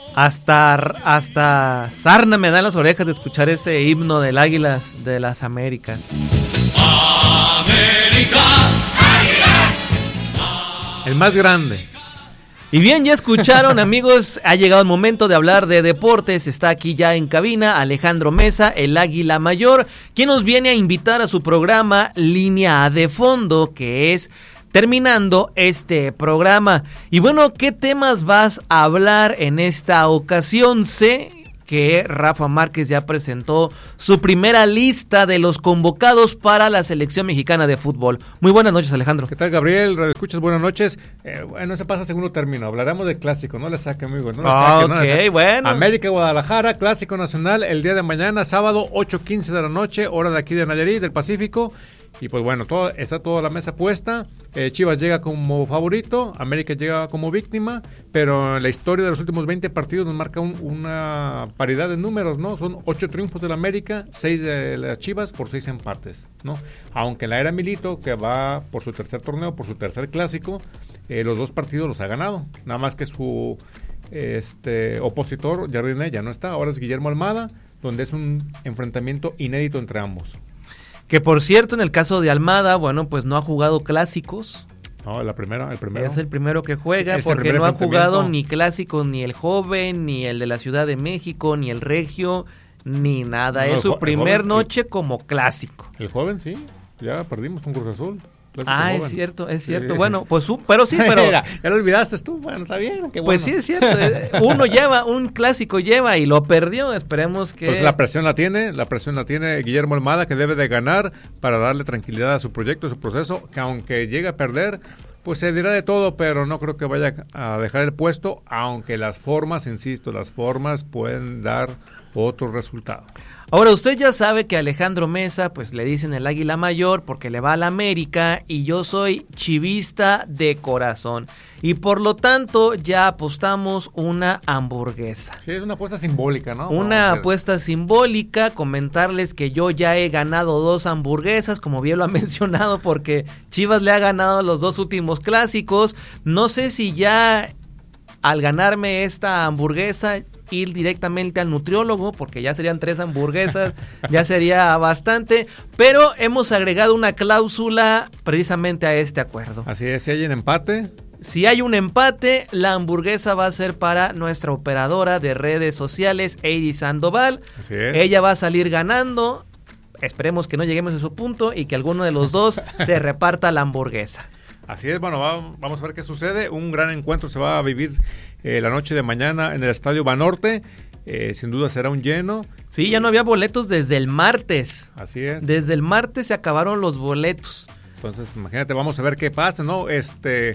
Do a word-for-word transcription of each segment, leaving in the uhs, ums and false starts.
Hasta, hasta sarna me dan las orejas de escuchar ese himno del Águilas de las Américas. América, Águilas. El más grande. Y bien, ya escucharon, amigos, ha llegado el momento de hablar de deportes. Está aquí ya en cabina Alejandro Mesa, el Águila Mayor, quien nos viene a invitar a su programa Línea de Fondo, que es terminando este programa. Y bueno, ¿qué temas vas a hablar en esta ocasión? Sé que Rafa Márquez ya presentó su primera lista de los convocados para la selección mexicana de fútbol. Muy buenas noches, Alejandro. ¿Qué tal, Gabriel? Radio Escuchas, buenas noches. Eh, bueno, se pasa segundo término. Hablaremos de clásico, no le saque, amigo. No le saque, ok, no le saque. Bueno. América Guadalajara, clásico nacional, el día de mañana, sábado, ocho quince de la noche, hora de aquí de Nayarit, del Pacífico. Y pues bueno, todo, está toda la mesa puesta. eh, Chivas llega como favorito, América llega como víctima, pero la historia de los últimos veinte partidos nos marca un, una paridad de números, ¿no? Son ocho triunfos de la América, seis de las Chivas por seis empates, ¿no? Aunque la era Milito, que va por su tercer torneo, por su tercer clásico, eh, los dos partidos los ha ganado, nada más que su este opositor, Jardine, ya no está, ahora es Guillermo Almada, donde es un enfrentamiento inédito entre ambos. Que por cierto, en el caso de Almada, bueno, pues no ha jugado clásicos. No, la primera, el primero. Es el primero que juega, Es porque no ha jugado ni clásicos, ni el joven, ni el de la Ciudad de México, ni el regio, ni nada. No, es su jo- primer joven, noche el, como clásico. El joven, sí, ya perdimos con Cruz Azul. Ah, joven. es cierto, es cierto. Sí. Bueno, pues, pero sí, pero... Mira, ya lo olvidaste tú, bueno, está bien. Qué bueno. Pues sí, es cierto. Uno lleva, un clásico lleva y lo perdió, esperemos que... Pues la presión la tiene, la presión la tiene Guillermo Almada, que debe de ganar para darle tranquilidad a su proyecto, a su proceso, que aunque llegue a perder, pues se dirá de todo, pero no creo que vaya a dejar el puesto, aunque las formas, insisto, las formas pueden dar otro resultado. Ahora, usted ya sabe que Alejandro Mesa, pues le dicen el Águila Mayor porque le va a la América y yo soy chivista de corazón. Y por lo tanto ya apostamos una hamburguesa. Sí, es una apuesta simbólica, ¿no? Una Vamos apuesta simbólica, comentarles que yo ya he ganado dos hamburguesas, como bien lo ha mencionado, porque Chivas le ha ganado los dos últimos clásicos. No sé si ya al ganarme esta hamburguesa ir directamente al nutriólogo, porque ya serían tres hamburguesas, ya sería bastante, pero hemos agregado una cláusula precisamente a este acuerdo. Así es, si hay un empate. Si hay un empate, la hamburguesa va a ser para nuestra operadora de redes sociales, Eddie Sandoval. Así es. Ella va a salir ganando, esperemos que no lleguemos a ese punto y que alguno de los dos se reparta la hamburguesa. Así es, bueno, va, vamos a ver qué sucede. Un gran encuentro se va a vivir eh, la noche de mañana en el Estadio Banorte. Eh, sin duda será un lleno. Sí, ya no había boletos desde el martes. Así es. Desde el martes se acabaron los boletos. Entonces, imagínate, vamos a ver qué pasa, ¿no? Este,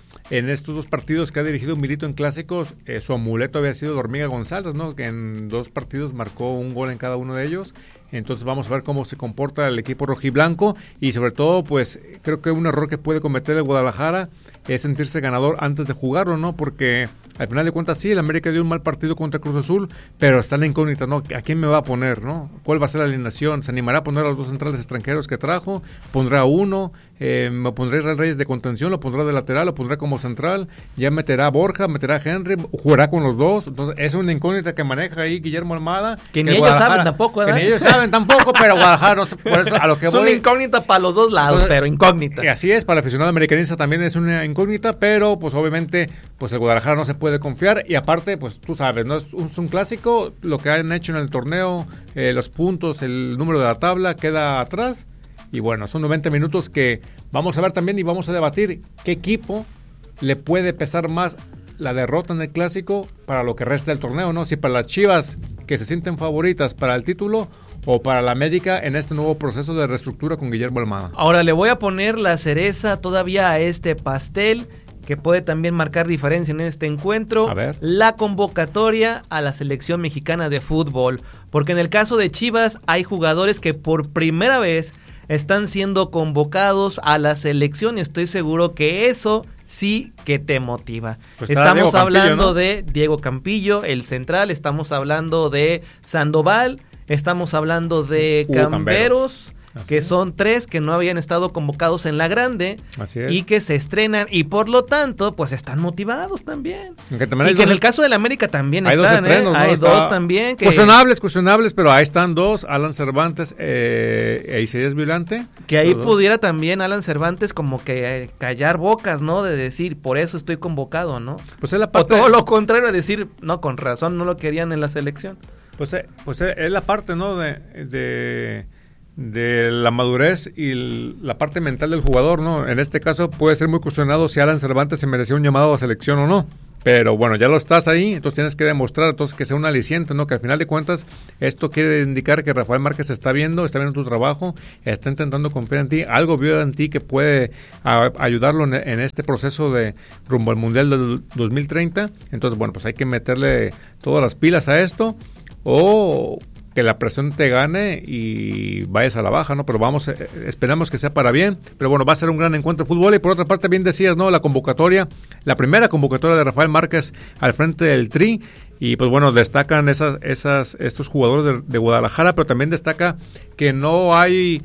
en estos dos partidos que ha dirigido Milito en clásicos, eh, su amuleto había sido Hormiga González, ¿no? Que en dos partidos marcó un gol en cada uno de ellos. Entonces vamos a ver cómo se comporta el equipo rojiblanco y sobre todo, pues, creo que un error que puede cometer el Guadalajara es sentirse ganador antes de jugarlo, ¿no? Porque al final de cuentas sí, el América dio un mal partido contra Cruz Azul, pero está en la incógnita, ¿no? ¿A quién me va a poner, no? ¿Cuál va a ser la alineación? ¿Se animará a poner a los dos centrales extranjeros que trajo? ¿Pondrá uno? Eh, ¿Me pondrá a Reyes de contención? ¿Lo pondrá de lateral? ¿Lo pondrá como central? ¿Ya meterá a Borja? ¿Meterá a Henry? ¿Jugará con los dos? Entonces es una incógnita que maneja ahí Guillermo Almada. Que ni ellos saben tampoco, ¿verdad? Que ni ellos saben tampoco, pero Guadalajara, no sé, por eso a lo que es voy. una incógnita para los dos lados, Entonces, pero incógnita. Y así es, para el aficionado americanista también es una incógnita, pero pues obviamente pues el Guadalajara no se puede confiar y aparte pues tú sabes, no es un, es un clásico, lo que han hecho en el torneo, eh, los puntos, el número de la tabla queda atrás y bueno, son noventa minutos que vamos a ver también y vamos a debatir qué equipo le puede pesar más la derrota en el clásico para lo que resta del torneo, ¿no? Si para las Chivas que se sienten favoritas para el título o para la América en este nuevo proceso de reestructura con Guillermo Almada. Ahora le voy a poner la cereza todavía a este pastel que puede también marcar diferencia en este encuentro. A ver. La convocatoria a la selección mexicana de fútbol, porque en el caso de Chivas hay jugadores que por primera vez están siendo convocados a la selección y estoy seguro que eso sí que te motiva. Pues estamos estamos Campillo, hablando ¿no? de Diego Campillo, el central, estamos hablando de Sandoval, estamos hablando de Hugo Camberos, Así que es. Son tres que no habían estado convocados en la grande. Así es. Y que se estrenan y por lo tanto, pues están motivados también. Que también y que en el caso del América también hay están, dos estrenos, ¿eh? ¿no? Hay Está dos también. Que... Cuestionables, cuestionables, pero ahí están dos, Alan Cervantes eh, e Isaías Violante. Que ahí pudiera también Alan Cervantes como que eh, callar bocas, ¿no? De decir, por eso estoy convocado, ¿no? Pues es la parte... O todo lo contrario, decir, no, con razón no lo querían en la selección. Pues, pues es la parte, ¿no? De, de, de la madurez y el, la parte mental del jugador, ¿no? En este caso puede ser muy cuestionado si Alan Cervantes se merecía un llamado a selección o no. Pero bueno, ya lo estás ahí, entonces tienes que demostrar entonces que sea un aliciente, ¿no? Que al final de cuentas esto quiere indicar que Rafael Márquez está viendo, está viendo tu trabajo, está intentando confiar en ti, algo vio en ti que puede a, ayudarlo en, en este proceso de rumbo al Mundial del dos mil treinta. Entonces, bueno, pues hay que meterle todas las pilas a esto o que la presión te gane y vayas a la baja, ¿no? Pero vamos, eh, esperamos que sea para bien. Pero bueno, va a ser un gran encuentro de fútbol. Y por otra parte, bien decías, ¿no? La convocatoria, la primera convocatoria de Rafael Márquez al frente del Tri. Y pues bueno, destacan esas, esas, estos jugadores de, de Guadalajara, pero también destaca que no hay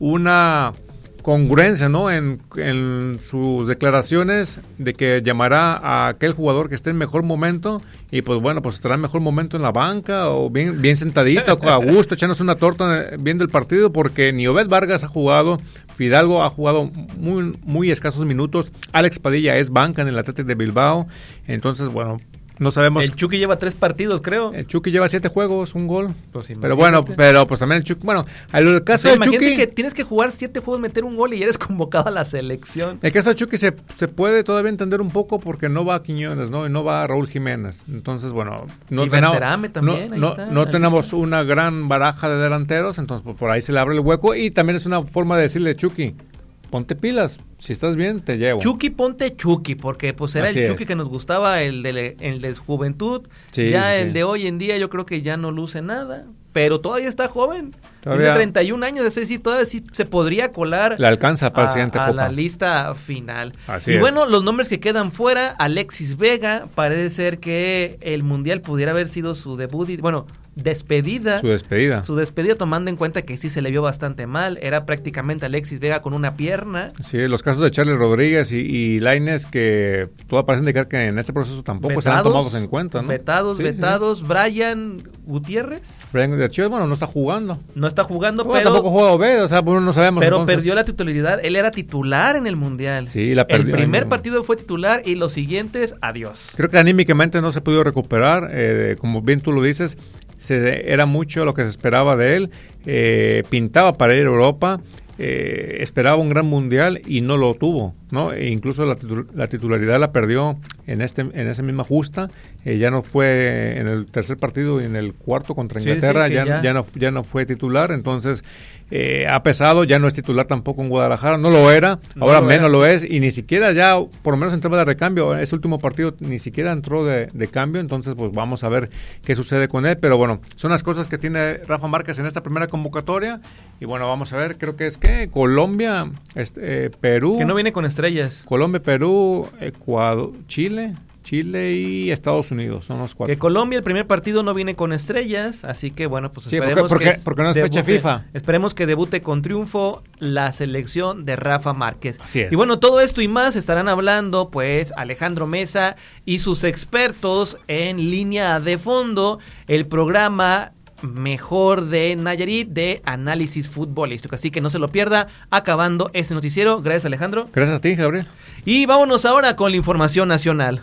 una congruencia, ¿no? En, en sus declaraciones de que llamará a aquel jugador que esté en mejor momento y pues bueno, pues estará en mejor momento en la banca o bien, bien sentadito, a gusto, echándose una torta viendo el partido, porque ni Obed Vargas ha jugado, Fidalgo ha jugado muy, muy escasos minutos, Alex Padilla es banca en el Athletic de Bilbao, entonces bueno, no sabemos. El Chucky lleva tres partidos, creo. El Chucky lleva siete juegos, un gol. Pues pero bueno, pero pues también el Chucky, bueno, el caso o sea, del Chucky, que tienes que jugar siete juegos, meter un gol y eres convocado a la selección. El caso del Chucky se, se puede todavía entender un poco porque no va a Quiñones, ¿no? Y no va a Raúl Jiménez. Entonces, bueno, no y tenemos, también, no, no, está, no tenemos está. una gran baraja de delanteros, entonces pues, por ahí se le abre el hueco y también es una forma de decirle, Chucky, ponte pilas, si estás bien, te llevo. Chucky, ponte Chucky, porque pues era Así el Chucky es. que nos gustaba, el de, el de juventud, sí, ya sí, el sí. de hoy en día yo creo que ya no luce nada, pero todavía está joven, todavía, tiene treinta y un años, es decir, todavía sí se podría colar le alcanza para a, el siguiente a Copa. la lista final. Así y es. bueno, los nombres que quedan fuera, Alexis Vega, parece ser que el Mundial pudiera haber sido su debut, y, bueno, despedida. Su despedida. Su despedida, tomando en cuenta que sí se le vio bastante mal. Era prácticamente Alexis Vega con una pierna. Sí, los casos de Charles Rodríguez y, y Lainez, que todo parece indicar que en este proceso tampoco vetados, serán tomados en cuenta, ¿no? Vetados, sí, vetados. Sí. Brian Gutiérrez. Brian de Chivas, bueno, no está jugando. No está jugando, bueno, pero... tampoco juega Obed, o sea, pues no sabemos. Pero entonces. perdió la titularidad. Él era titular en el Mundial. Sí, la perdió. El primer Ay, no. partido fue titular y los siguientes, adiós. Creo que anímicamente no se pudo recuperar, eh, como bien tú lo dices, se, era mucho lo que se esperaba de él, eh, pintaba para ir a Europa, eh, esperaba un gran mundial y no lo tuvo, ¿no? E incluso la, titul la titularidad la perdió en este en esa misma justa, eh, ya no fue en el tercer partido y en el cuarto contra Inglaterra, sí, sí, ya, ya. ya no ya no fue titular, entonces eh, ha pesado, ya no es titular tampoco en Guadalajara, no lo era, no ahora lo menos era. lo es, y ni siquiera ya, por lo menos entraba de recambio, ese último partido ni siquiera entró de, de cambio, entonces pues vamos a ver qué sucede con él, pero bueno, son las cosas que tiene Rafa Márquez en esta primera convocatoria, y bueno, vamos a ver, creo que es que Colombia, este, eh, Perú... Que no viene con estrellas. Colombia, Perú, Ecuador, Chile... Chile y Estados Unidos, son los cuatro. Que Colombia el primer partido no viene con estrellas, así que bueno, pues sí, esperemos porque, porque, que porque no es debute, fecha FIFA. Esperemos que debute con triunfo la selección de Rafa Márquez. Así es. Y bueno, todo esto y más estarán hablando pues Alejandro Mesa y sus expertos en Línea de Fondo, el programa mejor de Nayarit de análisis futbolístico, así que no se lo pierda acabando este noticiero. Gracias, Alejandro. Gracias a ti, Gabriel. Y vámonos ahora con la información nacional.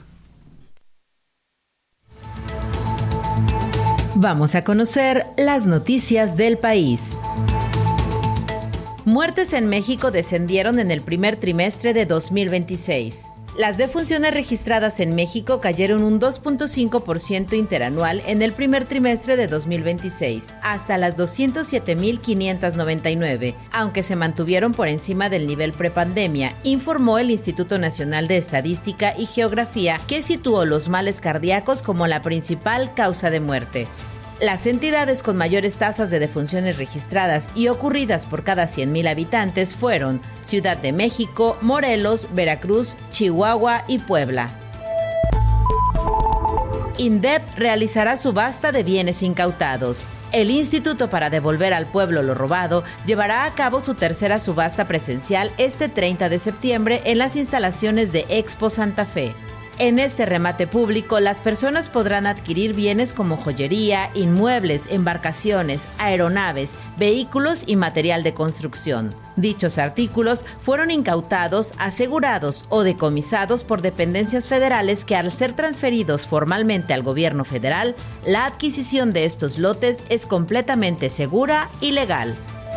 Vamos a conocer las noticias del país. Muertes en México descendieron en el primer trimestre de dos mil veintiséis. Las defunciones registradas en México cayeron un dos punto cinco por ciento interanual en el primer trimestre de dos mil veintiséis, hasta las doscientos siete mil quinientas noventa y nueve, aunque se mantuvieron por encima del nivel prepandemia, informó el Instituto Nacional de Estadística y Geografía, que situó los males cardíacos como la principal causa de muerte. Las entidades con mayores tasas de defunciones registradas y ocurridas por cada cien mil habitantes fueron Ciudad de México, Morelos, Veracruz, Chihuahua y Puebla. INDEP realizará subasta de bienes incautados. El Instituto para Devolver al Pueblo lo Robado llevará a cabo su tercera subasta presencial este treinta de septiembre en las instalaciones de Expo Santa Fe. En este remate público, las personas podrán adquirir bienes como joyería, inmuebles, embarcaciones, aeronaves, vehículos y material de construcción. Dichos artículos fueron incautados, asegurados o decomisados por dependencias federales que, al ser transferidos formalmente al gobierno federal, la adquisición de estos lotes es completamente segura y legal.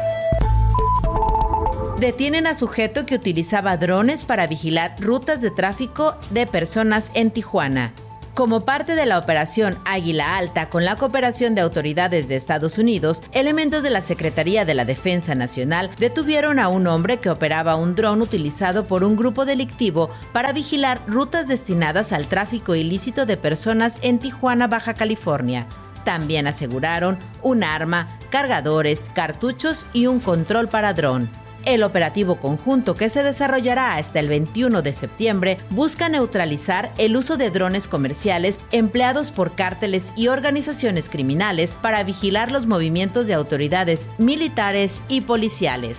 Detienen a sujeto que utilizaba drones para vigilar rutas de tráfico de personas en Tijuana. Como parte de la operación Águila Alta, con la cooperación de autoridades de Estados Unidos, elementos de la Secretaría de la Defensa Nacional detuvieron a un hombre que operaba un dron utilizado por un grupo delictivo para vigilar rutas destinadas al tráfico ilícito de personas en Tijuana, Baja California. También aseguraron un arma, cargadores, cartuchos y un control para dron. El operativo conjunto, que se desarrollará hasta el veintiuno de septiembre, busca neutralizar el uso de drones comerciales empleados por cárteles y organizaciones criminales para vigilar los movimientos de autoridades militares y policiales.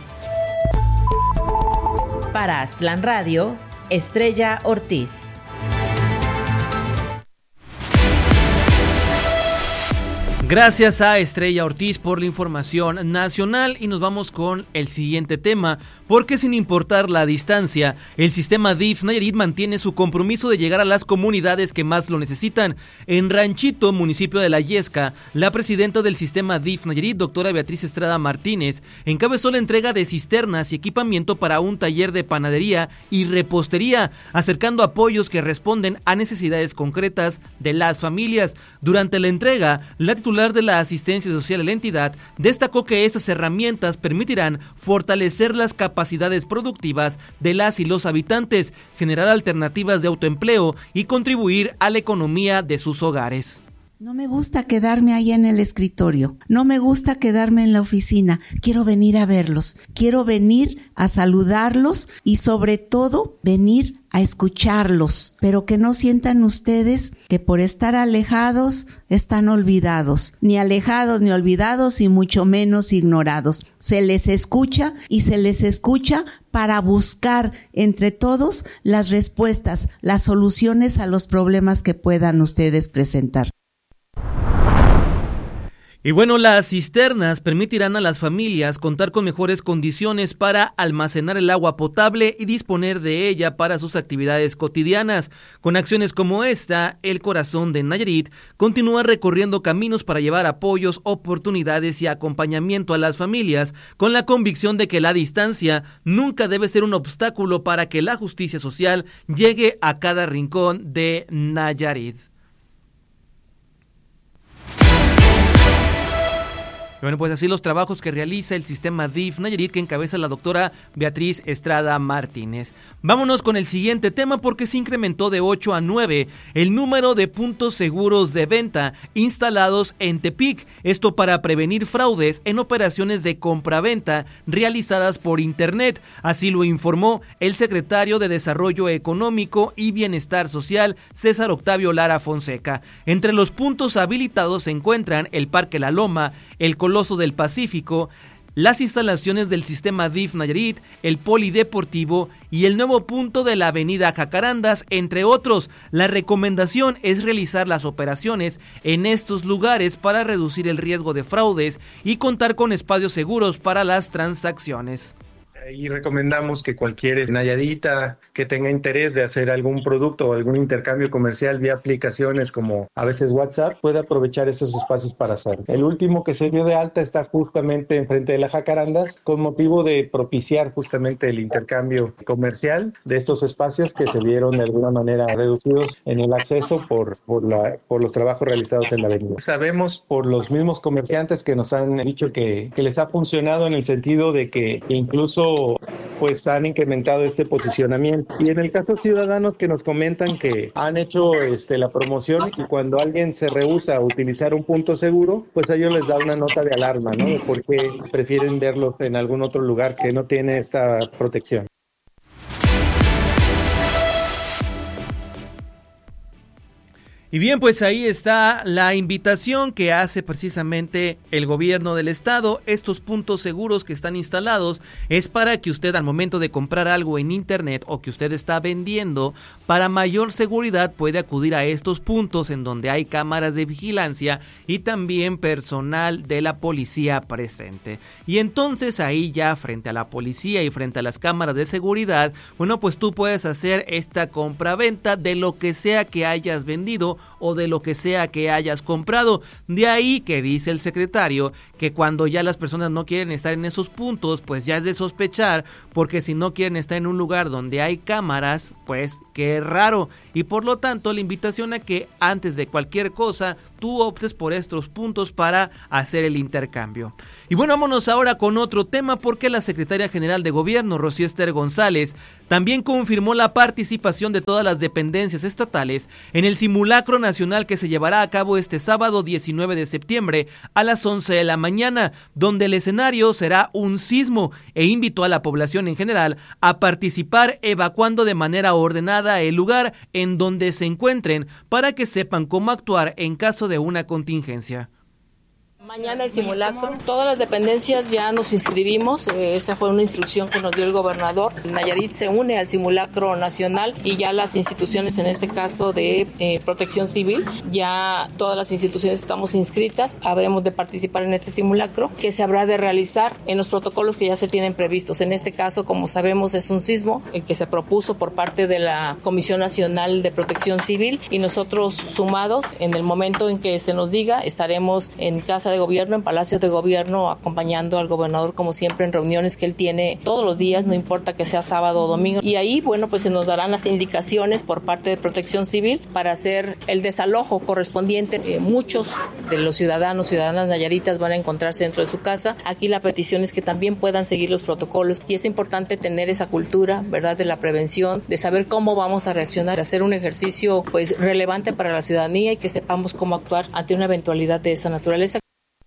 Para Aztlán Radio, Estrella Ortiz. Gracias a Estrella Ortiz por la información nacional y nos vamos con el siguiente tema, porque sin importar la distancia, el sistema D I F Nayarit mantiene su compromiso de llegar a las comunidades que más lo necesitan. En Ranchito, municipio de La Yesca, la presidenta del sistema D I F Nayarit, doctora Beatriz Estrada Martínez, encabezó la entrega de cisternas y equipamiento para un taller de panadería y repostería, acercando apoyos que responden a necesidades concretas de las familias. Durante la entrega, la titular de la asistencia social de la entidad destacó que estas herramientas permitirán fortalecer las capacidades productivas de las y los habitantes, generar alternativas de autoempleo y contribuir a la economía de sus hogares. No me gusta quedarme ahí en el escritorio, no me gusta quedarme en la oficina, quiero venir a verlos, quiero venir a saludarlos y sobre todo venir a escucharlos, pero que no sientan ustedes que por estar alejados están olvidados, ni alejados ni olvidados y mucho menos ignorados. Se les escucha y se les escucha para buscar entre todos las respuestas, las soluciones a los problemas que puedan ustedes presentar. Y bueno, las cisternas permitirán a las familias contar con mejores condiciones para almacenar el agua potable y disponer de ella para sus actividades cotidianas. Con acciones como esta, el corazón de Nayarit continúa recorriendo caminos para llevar apoyos, oportunidades y acompañamiento a las familias, con la convicción de que la distancia nunca debe ser un obstáculo para que la justicia social llegue a cada rincón de Nayarit. Bueno, pues así los trabajos que realiza el sistema D I F Nayarit, que encabeza la doctora Beatriz Estrada Martínez. Vámonos con el siguiente tema, porque se incrementó de ocho a nueve el número de puntos seguros de venta instalados en Tepic, esto para prevenir fraudes en operaciones de compraventa realizadas por internet. Así lo informó el secretario de Desarrollo Económico y Bienestar Social, César Octavio Lara Fonseca. Entre los puntos habilitados se encuentran el Parque La Loma, el Coloso del Pacífico, las instalaciones del sistema D I F Nayarit, el Polideportivo y el nuevo punto de la avenida Jacarandas, entre otros. La recomendación es realizar las operaciones en estos lugares para reducir el riesgo de fraudes y contar con espacios seguros para las transacciones. Y recomendamos que cualquier nayarita que tenga interés de hacer algún producto o algún intercambio comercial vía aplicaciones como a veces WhatsApp pueda aprovechar esos espacios para hacerlo. El último que se dio de alta está justamente enfrente de la Jacarandas con motivo de propiciar justamente el intercambio comercial de estos espacios que se vieron de alguna manera reducidos en el acceso por, por, la, por los trabajos realizados en la avenida. Sabemos por los mismos comerciantes que nos han dicho que, que les ha funcionado en el sentido de que incluso pues han incrementado este posicionamiento. Y en el caso de ciudadanos que nos comentan que han hecho este, la promoción y cuando alguien se rehúsa a utilizar un punto seguro, pues a ellos les da una nota de alarma, ¿no? De por qué prefieren verlos en algún otro lugar que no tiene esta protección. Y bien, pues ahí está la invitación que hace precisamente el gobierno del estado. Estos puntos seguros que están instalados es para que usted al momento de comprar algo en internet o que usted está vendiendo, para mayor seguridad puede acudir a estos puntos en donde hay cámaras de vigilancia y también personal de la policía presente. Y entonces ahí ya frente a la policía y frente a las cámaras de seguridad, bueno, pues tú puedes hacer esta compraventa de lo que sea que hayas vendido o de lo que sea que hayas comprado. De ahí que dice el secretario que cuando ya las personas no quieren estar en esos puntos, pues ya es de sospechar, porque si no quieren estar en un lugar donde hay cámaras, pues qué raro. Y por lo tanto la invitación a que antes de cualquier cosa tú optes por estos puntos para hacer el intercambio. Y bueno, vámonos ahora con otro tema, porque la secretaria general de gobierno, Rocío Esther González, también confirmó la participación de todas las dependencias estatales en el simulacro nacional que se llevará a cabo este sábado diecinueve de septiembre a las once de la mañana, donde el escenario será un sismo, e invitó a la población en general a participar evacuando de manera ordenada el lugar en donde se encuentren para que sepan cómo actuar en caso de una contingencia. Mañana el simulacro, todas las dependencias ya nos inscribimos, eh, esa fue una instrucción que nos dio el gobernador. Nayarit se une al simulacro nacional y ya las instituciones, en este caso de eh, protección civil, ya todas las instituciones estamos inscritas, habremos de participar en este simulacro que se habrá de realizar en los protocolos que ya se tienen previstos. En este caso, como sabemos, es un sismo el que se propuso por parte de la Comisión Nacional de Protección Civil y nosotros sumados, en el momento en que se nos diga, estaremos en casa de gobierno, en Palacio de Gobierno, acompañando al gobernador como siempre en reuniones que él tiene todos los días, no importa que sea sábado o domingo. Y ahí, bueno, pues se nos darán las indicaciones por parte de Protección Civil para hacer el desalojo correspondiente. Eh, muchos de los ciudadanos, ciudadanas nayaritas van a encontrarse dentro de su casa. Aquí la petición es que también puedan seguir los protocolos y es importante tener esa cultura, ¿verdad?, de la prevención, de saber cómo vamos a reaccionar, de hacer un ejercicio pues relevante para la ciudadanía y que sepamos cómo actuar ante una eventualidad de esa naturaleza.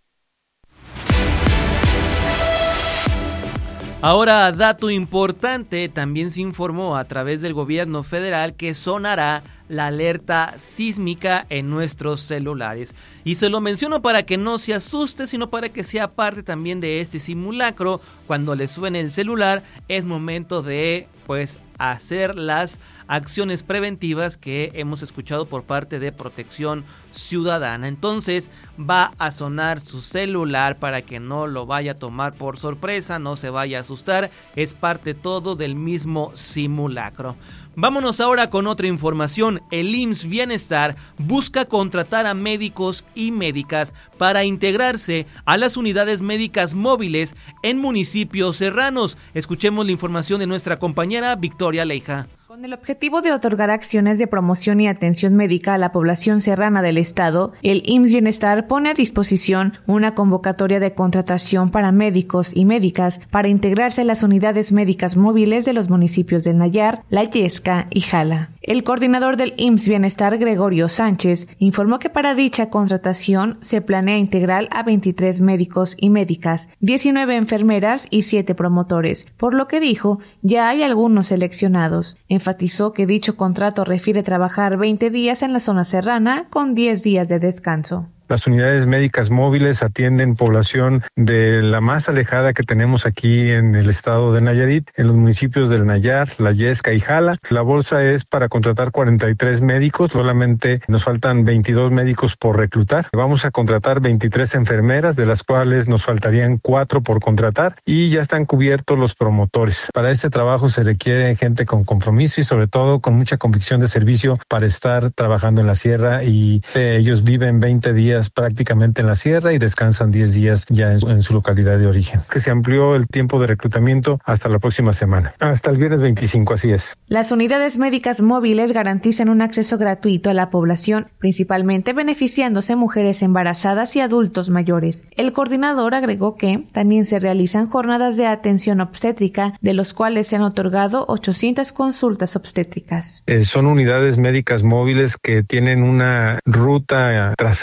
Ahora, dato importante, también se informó a través del gobierno federal que sonará la alerta sísmica en nuestros celulares. Y se lo menciono para que no se asuste, sino para que sea parte también de este simulacro. Cuando le suene el celular, es momento de, pues, hacer las acciones preventivas que hemos escuchado por parte de Protección Ciudadana. Entonces va a sonar su celular para que no lo vaya a tomar por sorpresa, no se vaya a asustar, es parte todo del mismo simulacro. Vámonos ahora con otra información. El I M S S Bienestar busca contratar a médicos y médicas para integrarse a las unidades médicas móviles en municipios serranos. Escuchemos la información de nuestra compañera Victoria Leija. Con el objetivo de otorgar acciones de promoción y atención médica a la población serrana del estado, el I M S S Bienestar pone a disposición una convocatoria de contratación para médicos y médicas para integrarse a las unidades médicas móviles de los municipios del Nayar, La Yesca y Jala. El coordinador del I M S S Bienestar, Gregorio Sánchez, informó que para dicha contratación se planea integrar a veintitrés médicos y médicas, diecinueve enfermeras y siete promotores, por lo que dijo, ya hay algunos seleccionados. Enfatizó que dicho contrato refiere a trabajar veinte días en la zona serrana con diez días de descanso. Las unidades médicas móviles atienden población de la más alejada que tenemos aquí en el estado de Nayarit, en los municipios del Nayar, La Yesca y Jala. La bolsa es para contratar cuarenta y tres médicos, solamente nos faltan veintidós médicos por reclutar. Vamos a contratar veintitrés enfermeras, de las cuales nos faltarían cuatro por contratar y ya están cubiertos los promotores. Para este trabajo se requiere gente con compromiso y sobre todo con mucha convicción de servicio para estar trabajando en la sierra, y ellos viven veinte días prácticamente en la sierra y descansan diez días ya en su, en su localidad de origen. Que se amplió el tiempo de reclutamiento hasta la próxima semana, hasta el viernes veinticinco, así es. Las unidades médicas móviles garantizan un acceso gratuito a la población, principalmente beneficiándose mujeres embarazadas y adultos mayores. El coordinador agregó que también se realizan jornadas de atención obstétrica, de los cuales se han otorgado ochocientas consultas obstétricas. Eh, son unidades médicas móviles que tienen una ruta trazada para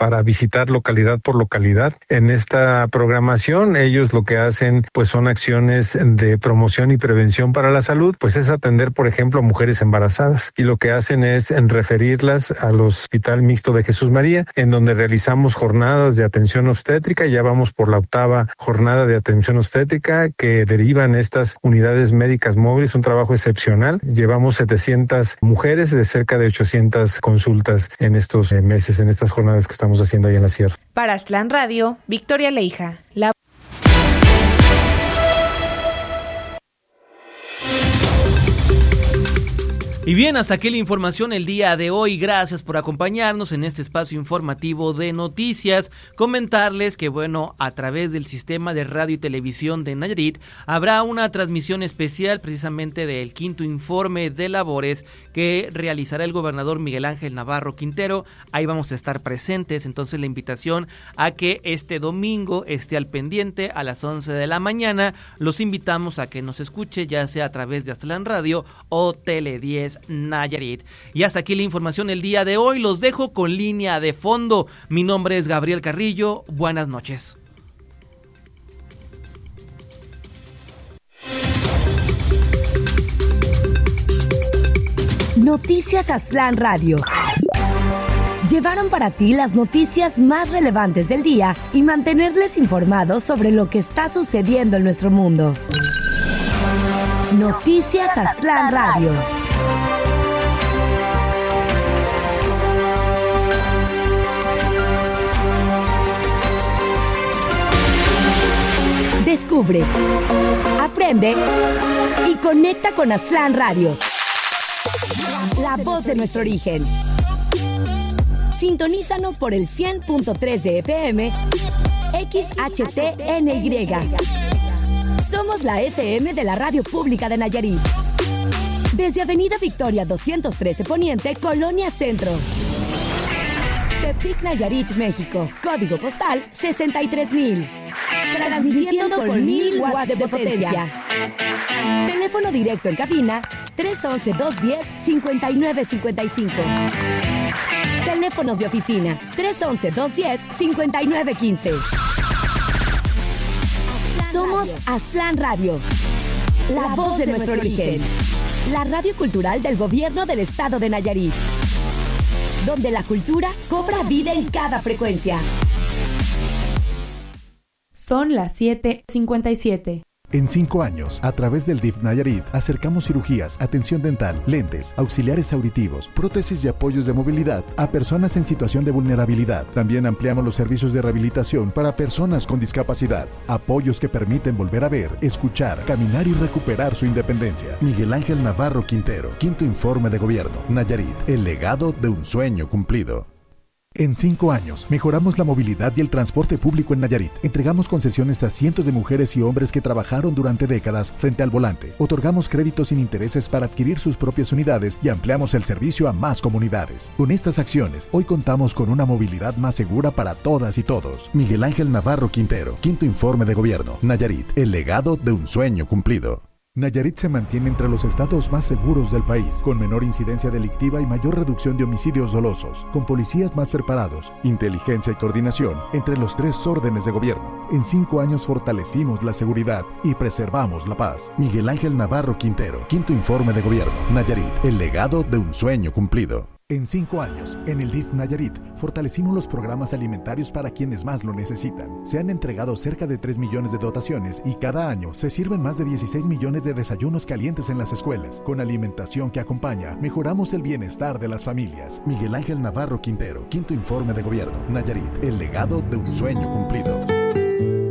para visitar localidad por localidad. En esta programación ellos lo que hacen pues son acciones de promoción y prevención para la salud, pues es atender por ejemplo a mujeres embarazadas, y lo que hacen es en referirlas al Hospital Mixto de Jesús María, en donde realizamos jornadas de atención obstétrica. Ya vamos por la octava jornada de atención obstétrica que derivan estas unidades médicas móviles, un trabajo excepcional. Llevamos setecientas mujeres de cerca de ochocientas consultas en estos meses, en estas jornadas que estamos haciendo ahí en la sierra. Para Aztlán Radio, Victoria Leija. La Y bien, hasta aquí la información el día de hoy. Gracias por acompañarnos en este espacio informativo de noticias. Comentarles que, bueno, a través del sistema de radio y televisión de Nayarit habrá una transmisión especial precisamente del quinto informe de labores que realizará el gobernador Miguel Ángel Navarro Quintero. Ahí vamos a estar presentes, entonces la invitación a que este domingo esté al pendiente a las once de la mañana. Los invitamos a que nos escuche, ya sea a través de Aztlán Radio o Tele diez Nayarit. Y hasta aquí la información el día de hoy. Los dejo con Línea de Fondo. Mi nombre es Gabriel Carrillo. Buenas noches. Noticias Aztlán Radio. Llevaron para ti las noticias más relevantes del día y mantenerles informados sobre lo que está sucediendo en nuestro mundo. Noticias Aztlán Radio. Descubre, aprende y conecta con Aztlán Radio, la voz de nuestro origen. Sintonízanos por el cien punto tres de F M, X H T N Y. Somos la F M de la Radio Pública de Nayarit. Desde Avenida Victoria doscientos trece Poniente, Colonia Centro. Tepic, Nayarit, México. Código postal sesenta y tres mil. Transmitiendo con mil watts de potencia. Teléfono directo en cabina tres once, dos diez, cincuenta y nueve cincuenta y cinco. Teléfonos de oficina tres once, dos diez, cincuenta y nueve quince. Somos Aztlán Radio, la voz de nuestro origen. La radio cultural del gobierno del estado de Nayarit, donde la cultura cobra vida en cada frecuencia. Son las siete cincuenta y siete. En cinco años, a través del D I F Nayarit, acercamos cirugías, atención dental, lentes, auxiliares auditivos, prótesis y apoyos de movilidad a personas en situación de vulnerabilidad. También ampliamos los servicios de rehabilitación para personas con discapacidad. Apoyos que permiten volver a ver, escuchar, caminar y recuperar su independencia. Miguel Ángel Navarro Quintero, quinto informe de gobierno. Nayarit, el legado de un sueño cumplido. En cinco años, mejoramos la movilidad y el transporte público en Nayarit. Entregamos concesiones a cientos de mujeres y hombres que trabajaron durante décadas frente al volante. Otorgamos créditos sin intereses para adquirir sus propias unidades y ampliamos el servicio a más comunidades. Con estas acciones, hoy contamos con una movilidad más segura para todas y todos. Miguel Ángel Navarro Quintero, quinto informe de gobierno. Nayarit, el legado de un sueño cumplido. Nayarit se mantiene entre los estados más seguros del país, con menor incidencia delictiva y mayor reducción de homicidios dolosos, con policías más preparados, inteligencia y coordinación entre los tres órdenes de gobierno. En cinco años fortalecimos la seguridad y preservamos la paz. Miguel Ángel Navarro Quintero, quinto informe de gobierno. Nayarit, el legado de un sueño cumplido. En cinco años, en el D I F Nayarit, fortalecimos los programas alimentarios para quienes más lo necesitan. Se han entregado cerca de tres millones de dotaciones y cada año se sirven más de dieciséis millones de desayunos calientes en las escuelas. Con alimentación que acompaña, mejoramos el bienestar de las familias. Miguel Ángel Navarro Quintero, quinto informe de gobierno. Nayarit, el legado de un sueño cumplido.